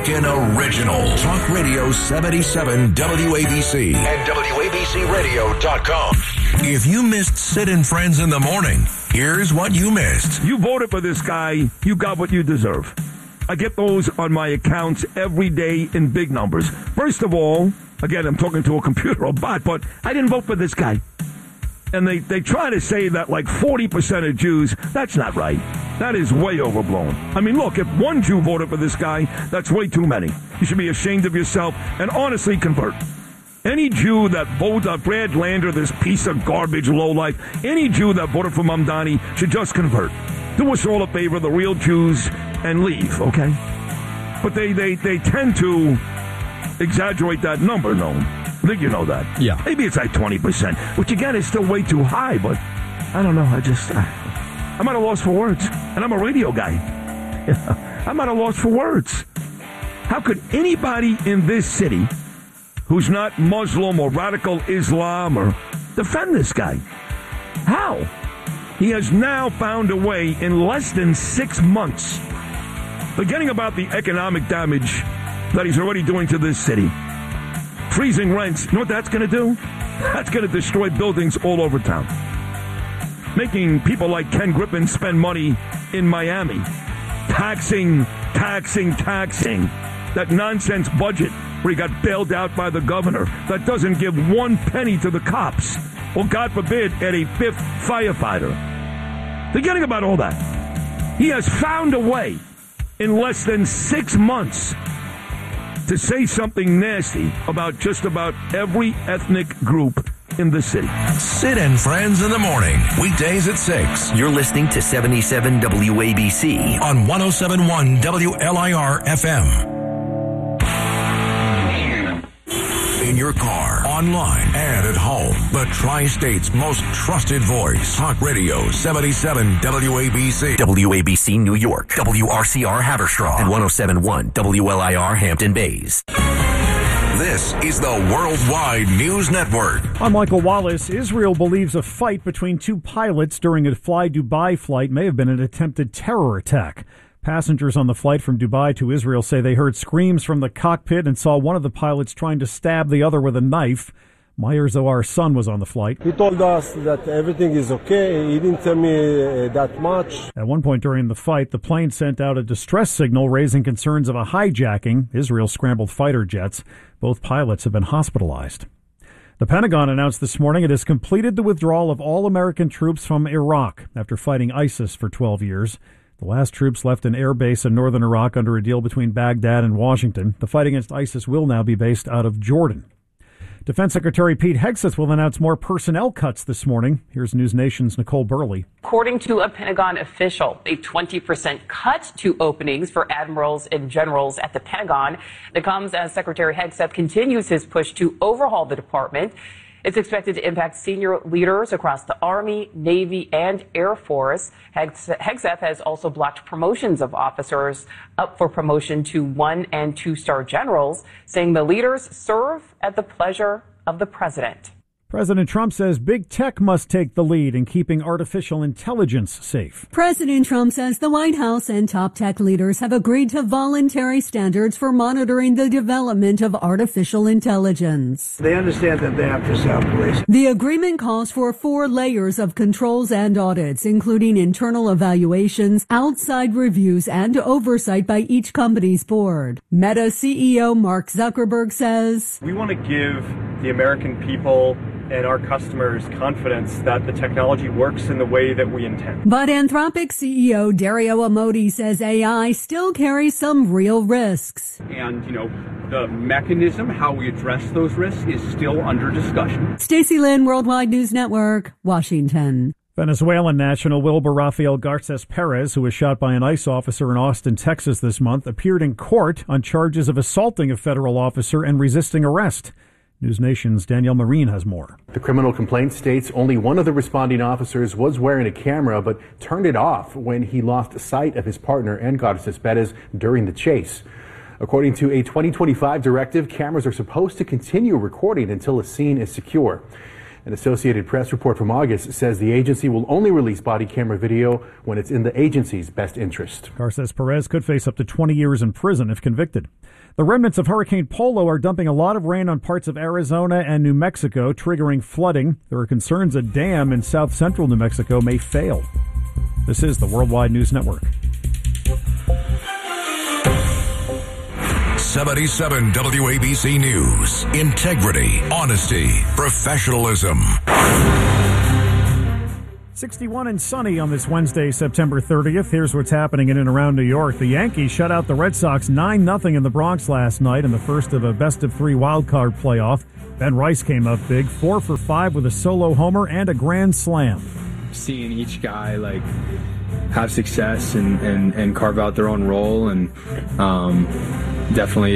American original. Talk Radio 77 WABC and WABCRadio.com. If you missed Sid and Friends in the morning, here's what you missed. You voted for this guy, you got what you deserve. I get those on my accounts every day in big numbers. First of all, again, I'm talking to a computer or bot, but I didn't vote for this guy. And they try to say that like 40% of Jews, that's not right. That is way overblown. I mean, look, if one Jew voted for this guy, that's way too many. You should be ashamed of yourself and honestly convert. Any Jew that voted Brad Lander, this piece of garbage lowlife, any Jew that voted for Mamdani should just convert. Do us all a favor, the real Jews, and leave, okay? But they tend to exaggerate that number, no? I think you know that. Yeah. Maybe it's like 20%, which again is still way too high, but I don't know. I'm at a loss for words. And I'm a radio guy. I'm at a loss for words. How could anybody in this city who's not Muslim or radical Islam or defend this guy? How? He has now found a way in less than 6 months, forgetting about the economic damage that he's already doing to this city. Freezing rents. You know what that's going to do? That's going to destroy buildings all over town. Making people like Ken Griffin spend money in Miami. Taxing. That nonsense budget where he got bailed out by the governor that doesn't give 1 penny to the cops. Or, God forbid, add a 5th firefighter. Forgetting about all that. He has found a way in less than 6 months to say something nasty about just about every ethnic group in the city. Sid and Friends in the morning, weekdays at 6. You're listening to 77 WABC on 107.1 WLIR FM. In your car, online, and at home. The Tri-State's most trusted voice. Talk Radio 77 WABC. WABC New York, WRCR Haverstraw, and 107.1 WLIR Hampton Bays. This is the Worldwide News Network. I'm Michael Wallace. Israel believes a fight between two pilots during a Fly Dubai flight may have been an attempted terror attack. Passengers on the flight from Dubai to Israel say they heard screams from the cockpit and saw one of the pilots trying to stab the other with a knife. Myers Zohar's son was on the flight. He told us that everything is okay. He didn't tell me that much. At one point during the fight, the plane sent out a distress signal raising concerns of a hijacking. Israel scrambled fighter jets. Both pilots have been hospitalized. The Pentagon announced this morning it has completed the withdrawal of all American troops from Iraq after fighting ISIS for 12 years. The last troops left an air base in northern Iraq under a deal between Baghdad and Washington. The fight against ISIS will now be based out of Jordan. Defense Secretary Pete Hegseth will announce more personnel cuts this morning. Here's News Nation's Nicole Burley. According to a Pentagon official, a 20% cut to openings for admirals and generals at the Pentagon that comes as Secretary Hegseth continues his push to overhaul the department. It's expected to impact senior leaders across the Army, Navy, and Air Force. Hegseth has also blocked promotions of officers up for promotion to 1- and 2-star generals, saying the leaders serve at the pleasure of the president. President Trump says big tech must take the lead in keeping artificial intelligence safe. President Trump says the White House and top tech leaders have agreed to voluntary standards for monitoring the development of artificial intelligence. They understand that they have to self-police. The agreement calls for 4 layers of controls and audits, including internal evaluations, outside reviews, and oversight by each company's board. Meta CEO Mark Zuckerberg says, "We want to give the American people and our customers confidence that the technology works in the way that we intend." But Anthropic CEO Dario Amodei says AI still carries some real risks. And, the mechanism, how we address those risks, is still under discussion. Stacey Lynn, Worldwide News Network, Washington. Venezuelan national Wilbur Rafael Garces Perez, who was shot by an ICE officer in Austin, Texas this month, appeared in court on charges of assaulting a federal officer and resisting arrest. News Nation's Danielle Marine has more. The criminal complaint states only one of the responding officers was wearing a camera but turned it off when he lost sight of his partner and Garces Perez during the chase. According to a 2025 directive, cameras are supposed to continue recording until a scene is secure. An Associated Press report from August says the agency will only release body camera video when it's in the agency's best interest. Garces Perez could face up to 20 years in prison if convicted. The remnants of Hurricane Polo are dumping a lot of rain on parts of Arizona and New Mexico, triggering flooding. There are concerns a dam in south central New Mexico may fail. This is the Worldwide News Network. 77 WABC News. Integrity, honesty, professionalism. 61 and sunny on this Wednesday, September 30th. Here's what's happening in and around New York. The Yankees shut out the Red Sox 9-0 in the Bronx last night in the first of a best-of-3 wildcard playoff. Ben Rice came up big, 4 for 5 with a solo homer and a grand slam. Seeing each guy have success and carve out their own role, and definitely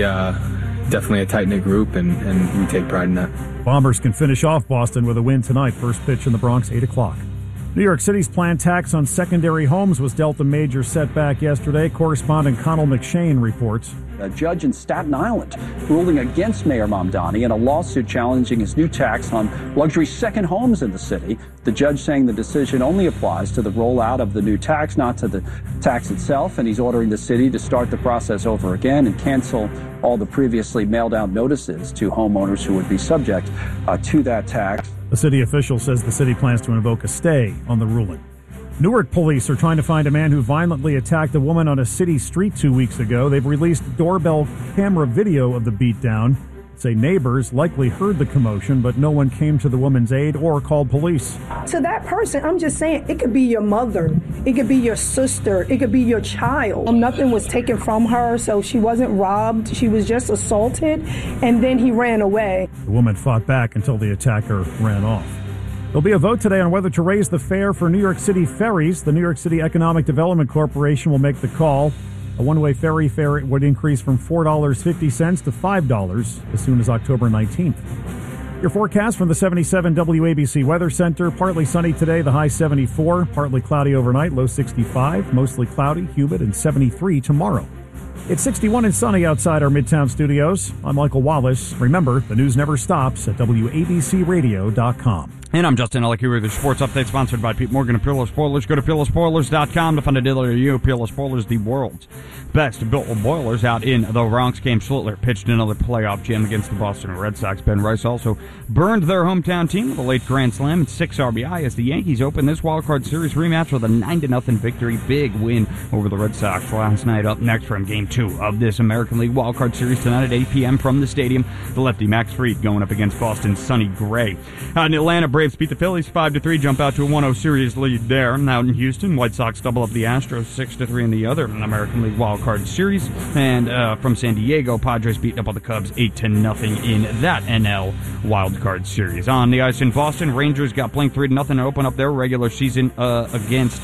a tight-knit group, and we take pride in that. Bombers can finish off Boston with a win tonight. First pitch in the Bronx, 8 o'clock. New York City's planned tax on secondary homes was dealt a major setback yesterday. Correspondent Connell McShane reports. A judge in Staten Island ruling against Mayor Mamdani in a lawsuit challenging his new tax on luxury second homes in the city. The judge saying the decision only applies to the rollout of the new tax, not to the tax itself, and he's ordering the city to start the process over again and cancel all the previously mailed out notices to homeowners who would be subject to that tax. The city official says the city plans to invoke a stay on the ruling. Newark police are trying to find a man who violently attacked a woman on a city street 2 weeks ago. They've released doorbell camera video of the beatdown. Say neighbors likely heard the commotion, but no one came to the woman's aid or called police. To that person, I'm just saying, it could be your mother, it could be your sister, it could be your child. Nothing was taken from her, so she wasn't robbed. She was just assaulted, and then he ran away. The woman fought back until the attacker ran off. There'll be a vote today on whether to raise the fare for New York City ferries. The New York City Economic Development Corporation will make the call. A one-way ferry fare would increase from $4.50 to $5 as soon as October 19th. Your forecast from the 77 WABC Weather Center. Partly sunny today, the high 74. Partly cloudy overnight, low 65. Mostly cloudy, humid, and 73 tomorrow. It's 61 and sunny outside our Midtown studios. I'm Michael Wallace. Remember, the news never stops at WABCRadio.com. And I'm Justin Ellick here with your sports update, sponsored by Pete Morgan of Peerless Spoilers. Go to PeerlessSpoilers.com to find a dealer near you. Peerless Spoilers, the world's best built boilers out in the Bronx. Cam Schlittler pitched another playoff gem against the Boston Red Sox. Ben Rice also burned their hometown team with a late grand slam and 6 RBI as the Yankees open this wildcard series rematch with a 9-0 victory. Big win over the Red Sox last night. Up next from Game 2 of this American League wildcard series tonight at 8 p.m. from the stadium. The lefty Max Fried going up against Boston's Sonny Gray. Out in Atlanta, Braves beat the Phillies 5-3, jump out to a 1-0 series lead there. Out in Houston, White Sox double up the Astros 6-3 in the other American League wildcard series. And from San Diego, Padres beat up on the Cubs 8-0 in that NL wildcard series. On the ice in Boston, Rangers got blanked 3-0 and open up their regular season against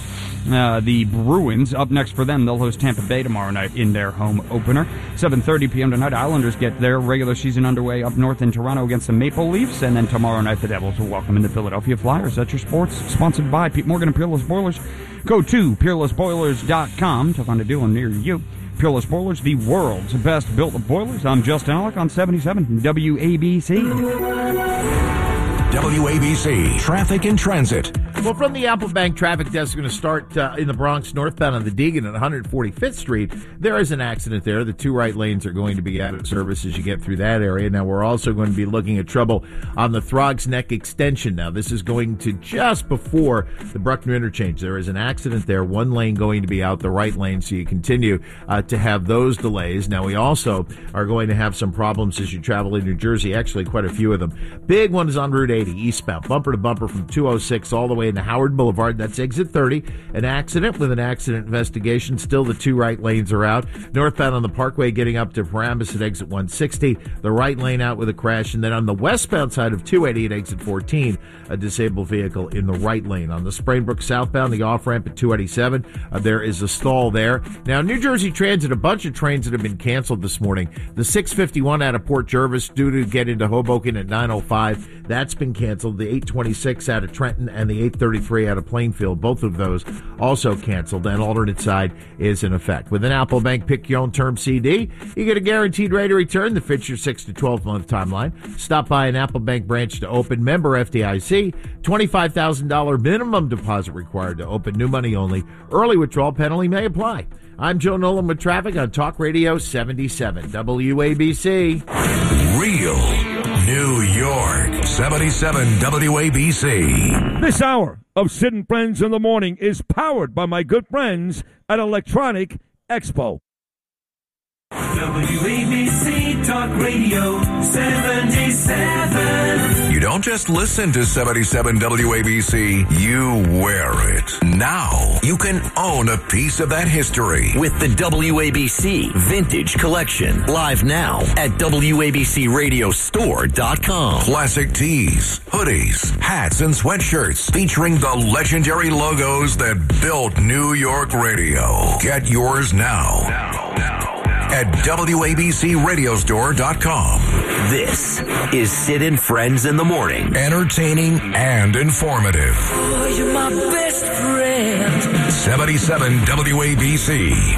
the Bruins. Up next for them, they'll host Tampa Bay tomorrow night in their home opener. 7:30 p.m. tonight, Islanders get their regular season underway up north in Toronto against the Maple Leafs. And then tomorrow night, the Devils will welcome in the Philadelphia Flyers. That's your sports, sponsored by Pete Morgan and Peerless Boilers. Go to PeerlessBoilers.com to find a dealer near you. Peerless Boilers, the world's best built boilers. I'm Justin Ellick on 77 WABC. WABC Traffic and Transit. Well, from the Apple Bank traffic desk, going to start in the Bronx, northbound on the Deegan at 145th Street. There is an accident there. The 2 right lanes are going to be out of service as you get through that area. Now, we're also going to be looking at trouble on the Throgs Neck extension. Now, this is going to just before the Bruckner interchange. There is an accident there. 1 lane going to be out, the right lane, so you continue to have those delays. Now, we also are going to have some problems as you travel in New Jersey, actually quite a few of them. Big one is on Route 80, eastbound, bumper to bumper from 206 all the way into Howard Boulevard. That's exit 30. An accident with an accident investigation. Still the 2 right lanes are out. Northbound on the Parkway getting up to Paramus at exit 160. The right lane out with a crash. And then on the westbound side of 280 at exit 14, a disabled vehicle in the right lane. On the Sprainbrook southbound, the off-ramp at 287, there is a stall there. Now, New Jersey Transit, a bunch of trains that have been canceled this morning. The 651 out of Port Jervis due to get into Hoboken at 9:05. That's been canceled. The 826 out of Trenton and the 33 out of Plainfield. Both of those also canceled, and alternate side is in effect. With an Apple Bank Pick Your Own Term CD, you get a guaranteed rate of return that fits your 6 to 12-month timeline. Stop by an Apple Bank branch to open. Member FDIC. $25,000 minimum deposit required to open. New money only. Early withdrawal penalty may apply. I'm Joe Nolan with traffic on Talk Radio 77 WABC. Real New York 77 WABC. This hour of Sid and Friends in the Morning is powered by my good friends at Electronic Expo. WABC Talk Radio 77. You don't just listen to 77 WABC, you wear it. Now you can own a piece of that history with the WABC Vintage Collection. Live now at WABCRadiostore.com. Classic tees, hoodies, hats, and sweatshirts featuring the legendary logos that built New York radio. Get yours now. At WABCRadiostore.com. This is Sid and Friends in the Morning. Entertaining and informative. Oh, you're my best friend. 77 WABC.